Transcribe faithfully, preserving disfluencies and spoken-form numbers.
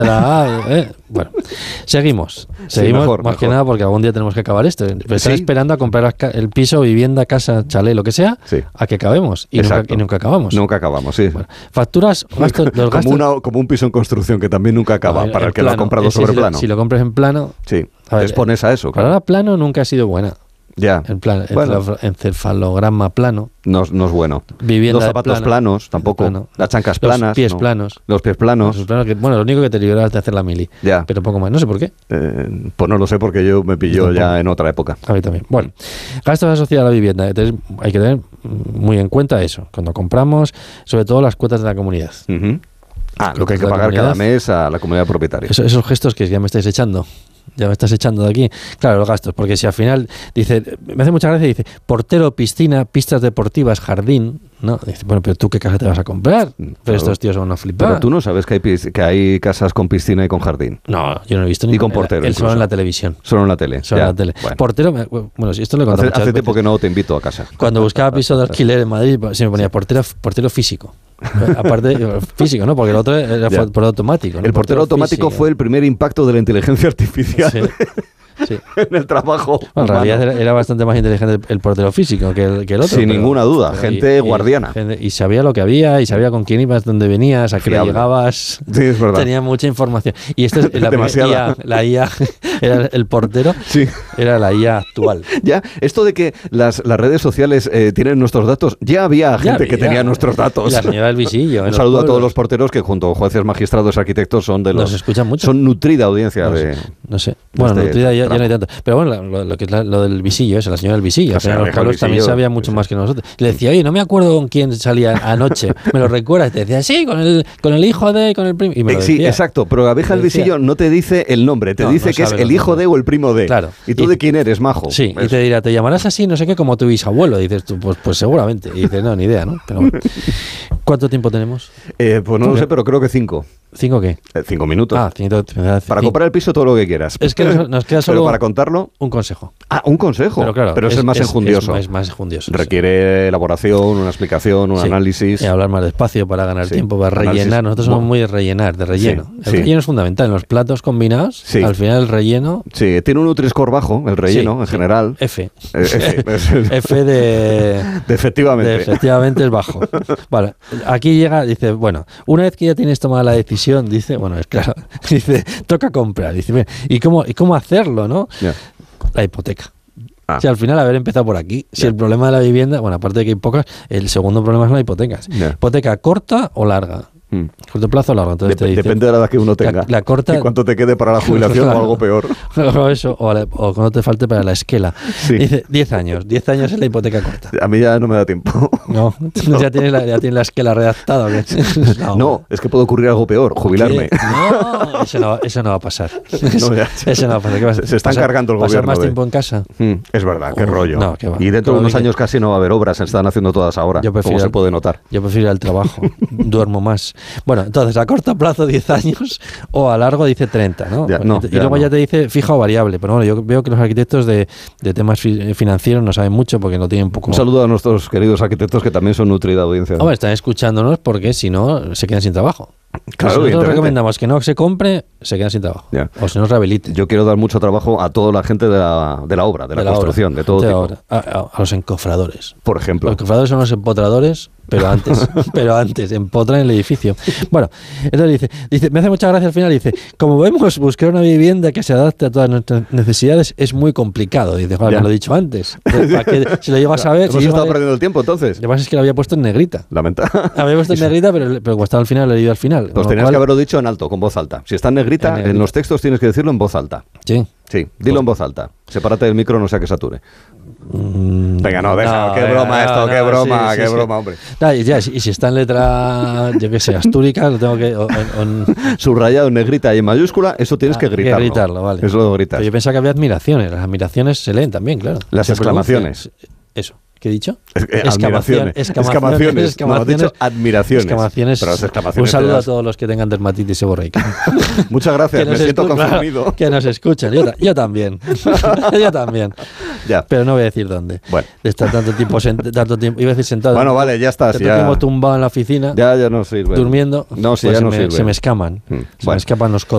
¿eh? Bueno, seguimos. Seguimos, sí, mejor, más mejor. que nada porque algún día tenemos que acabar esto. Pero están sí. esperando a comprar el piso, vivienda, casa, chalet, lo que sea, sí. a que acabemos. Y nunca, y nunca acabamos. Nunca acabamos, sí. Bueno, facturas, gastos, los como, gastos. Una, como un piso en construcción que también nunca acaba, no, para el que plano, lo ha comprado ese, sobre si plano. Lo, si lo compras en plano. Sí, a ver, te expones a eso. Claro. Ahora plano nunca ha sido buena. Ya. En plan, bueno. encefalograma plano. No, no es bueno. Vivienda los zapatos plano, planos, tampoco. Plano. Las chancas planas. Los pies no. planos. Los pies planos. Los planos que, bueno, lo único que te libera es de hacer la mili. Ya. Pero poco más. No sé por qué. Eh, pues no lo sé porque yo me pilló ya en otra época. A mí también. Bueno, gastos asociados a la vivienda. Entonces, hay que tener muy en cuenta eso. Cuando compramos, sobre todo las cuotas de la comunidad. Uh-huh. Ah, lo que hay que pagar cada mes a la comunidad propietaria. Eso, esos gestos que ya me estáis echando. Ya me estás echando de aquí. Claro, los gastos, porque si al final dice, me hace mucha gracia, dice, portero, piscina, pistas deportivas, jardín, ¿no? Dice, bueno, pero tú qué casa te vas a comprar. Pero claro. Estos tíos van a flipar. Pero tú no sabes que hay, que hay casas con piscina y con jardín. No, yo no he visto ni. Y con portero. El solo en la televisión. Solo en la tele. Solo ya. en la tele. Bueno. Portero, bueno, si esto lo he contado Hace, hace tiempo que no te invito a casa. Cuando buscaba piso de alquiler en Madrid, se me ponía portero, portero físico. Aparte, físico, ¿no? Porque el otro era ya. por automático. ¿no? El portero, portero automático físico. Fue el primer impacto de la inteligencia artificial. Sí. Sí. En el trabajo. Bueno, en realidad era, era bastante más inteligente el, el portero físico que el, que el otro. Sin pero, ninguna duda, pero, gente y, guardiana. Y, y sabía lo que había, y sabía con quién ibas, dónde venías, a qué hora llegabas. Sí, es verdad. Tenía mucha información. Y esto es la I A, la I A, era el portero, sí. Era la I A actual. Ya, esto de que las, las redes sociales eh, tienen nuestros datos, ya había gente ya había, que tenía nuestros datos. La señora del visillo. Un saludo a todos los porteros que junto a jueces, magistrados, arquitectos son de los... Nos escuchan mucho. Son nutrida audiencia no sé, de... No sé. Bueno, este nutrida ya, ya no hay tanto. Pero bueno, Lo, lo que es la, lo del visillo, eso, la señora del visillo. Al final, los Carlos también sabía mucho sí. más que nosotros. Le decía, oye, no me acuerdo con quién salía anoche. ¿Me lo recuerdas? Y te decía, sí, con el, con el hijo de, con el primo. Y me lo decía. Sí, exacto. Pero la abeja del visillo no te dice el nombre, te no, dice no que es el hijo de o el primo de. Claro. ¿Y tú y, de quién eres, majo? Sí, eso. Y te dirá, te llamarás así, no sé qué, como tu bisabuelo. Y dices tú, pues, pues seguramente. Y dices, no, ni idea, ¿no? Pero bueno. ¿Cuánto tiempo tenemos? Eh, pues no lo sé, pero creo que cinco. ¿Cinco qué? Eh, cinco minutos. Ah, cinco, para cinco. comprar el piso todo lo que quieras. Es que nos, nos queda solo pero para contarlo un consejo. Ah, un consejo. Pero claro, pero ese es, es más enjundioso. Es, es más enjundioso. Requiere sí. elaboración, una explicación, un sí. análisis. Y hablar más despacio para ganar sí. tiempo, para análisis. rellenar. Nosotros somos bueno. muy de rellenar, de relleno. Sí. El sí. relleno es fundamental. En los platos combinados, sí. al final el relleno... Sí, tiene un Nutri-Score bajo, el relleno, sí, en sí. general. F. Eh, F. F de... de efectivamente. De efectivamente es bajo. Vale, aquí llega, dice, bueno, una vez que ya tienes tomada la decisión, dice, bueno, es claro, dice, toca comprar. Dice, ¿y cómo, y cómo hacerlo, no? Yeah. La hipoteca. Ah. Si al final haber empezado por aquí, si yeah. el problema de la vivienda, bueno, aparte de que hay pocas, el segundo problema es la hipoteca. Yeah. ¿Hipoteca corta o larga? Mm. ¿Corto plazo o largo? Entonces Dep- te dice, depende de la edad que uno tenga. La, la corta, y cuánto te quede para la jubilación o algo peor. O eso, o, la, o cuando te falte para la esquela. Sí. Dice diez años. diez años es la hipoteca corta. A mí ya no me da tiempo. No, no. Ya tienes la, ya tienes la esquela redactada. No, no, es que puede ocurrir algo peor, jubilarme. ¿Qué? No, eso no, eso no va a pasar. No, ya, eso no va a pasar. ¿Qué va a se, se están pasar, cargando el pasar gobierno. más de... tiempo en casa. Mm, es verdad, qué uh, rollo. No, qué va. Y dentro de unos años casi no va a haber obras, se están haciendo todas ahora. Yo prefiero, como se puede notar. Yo prefiero ir al trabajo, duermo más. Bueno, entonces a corto plazo diez años o a largo dice treinta, ¿no? Ya, no y ya luego no. ya te dice fija o variable, pero bueno, yo veo que los arquitectos de, de temas fi- financieros no saben mucho porque no tienen un poco... Un saludo a nuestros queridos arquitectos que también son nutrida audiencia. Hombre, están escuchándonos porque si no se quedan sin trabajo. Claro, si nosotros recomendamos que no se compre, se quedan sin trabajo. Ya. O se nos rehabilite. Yo quiero dar mucho trabajo a toda la gente de la, de la obra, de, de la, la construcción, obra, de todo tipo. A, a, a los encofradores. Por ejemplo. Los encofradores son los empotradores, pero antes, pero antes, empotran el edificio. Bueno, entonces dice, dice, me hace mucha gracia al final, dice, como vemos, buscar una vivienda que se adapte a todas nuestras necesidades es muy complicado. Dice, joder, me lo he dicho antes. ¿Para qué? Si lo llego a saber... Hemos si estado perdiendo el tiempo, entonces. Lo que pasa es que lo había puesto en negrita. Lamenta. Había puesto en negrita, pero, pero como estaba al final, lo he leído al final. Pues tenías cual, que haberlo dicho en alto, con voz alta. Si está en negrita, en, negrita. en los textos tienes que decirlo en voz alta. Sí. Sí, dilo pues, en voz alta. Sepárate del micro, no sea que sature. Mm, venga, no, deja. No, qué venga, broma no, esto, no, qué broma, sí, qué sí, broma, sí. hombre. No, y, ya, y si está en letra, yo qué sé, astúrica, lo tengo que... O, o, en, subrayado en negrita y en mayúscula, eso tienes ah, que gritarlo. Que gritarlo, vale. Eso lo gritas. Pero yo pensaba que había admiraciones. Las admiraciones se leen también, claro. Las se exclamaciones. Eso. ¿Qué he dicho? Es, eh, exclamaciones. Exclamaciones. Exclamaciones. No, has dicho admiraciones. Exclamaciones. Pero las exclamaciones un saludo a todos los que tengan dermatitis seborreica. Muchas gracias, me siento escu- confundido. Claro, que nos escuchan. Yo, yo también. yo también. Ya. Pero no voy a decir dónde. Bueno. De estar tanto tiempo, sent- tanto tiempo iba a decir sentado. Bueno, vale, ya está. Tanto Si ya... tiempo tumbado en la oficina. Ya, ya no sirve. Durmiendo. No, si pues ya se no me, sirve. Se me escaman. Hmm. Se bueno. me escapan los codos.